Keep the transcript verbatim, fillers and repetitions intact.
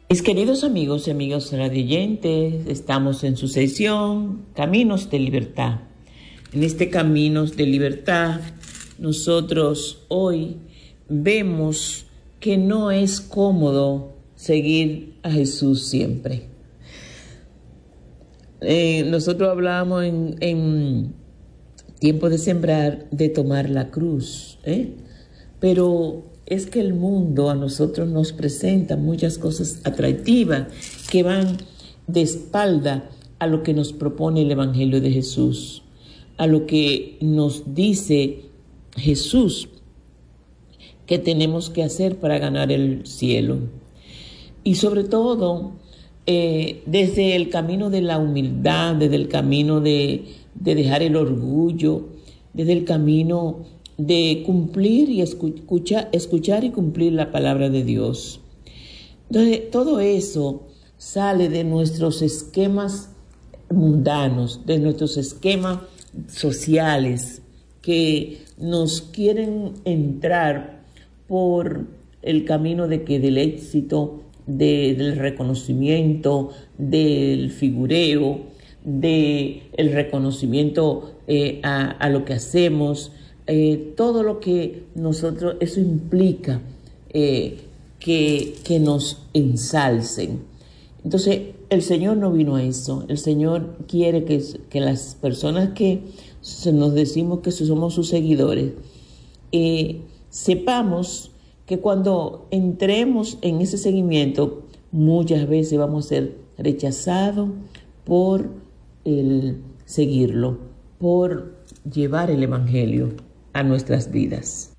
Mis queridos amigos y amigas radioyentes, estamos en su sesión Caminos de Libertad. En este Caminos de Libertad, nosotros hoy vemos que no es cómodo seguir a Jesús siempre. Eh, nosotros hablábamos en, en tiempo de sembrar de tomar la cruz, ¿eh? Pero es que el mundo a nosotros nos presenta muchas cosas atractivas que van de espalda a lo que nos propone el Evangelio de Jesús, a lo que nos dice Jesús que tenemos que hacer para ganar el cielo. Y sobre todo, eh, desde el camino de la humildad, desde el camino de, de dejar el orgullo, desde el camino de cumplir y escuchar, escuchar y cumplir la palabra de Dios. Entonces, todo eso sale de nuestros esquemas mundanos, de nuestros esquemas sociales que nos quieren entrar por el camino de que del éxito, de, del reconocimiento, del figureo, del reconocimiento eh, a, a lo que hacemos. Eh, todo lo que nosotros, eso implica eh, que, que nos ensalcen. Entonces, el Señor no vino a eso. El Señor quiere que, que las personas que nos decimos que somos sus seguidores, eh, sepamos que cuando entremos en ese seguimiento, muchas veces vamos a ser rechazados por el seguirlo, por llevar el Evangelio a nuestras vidas.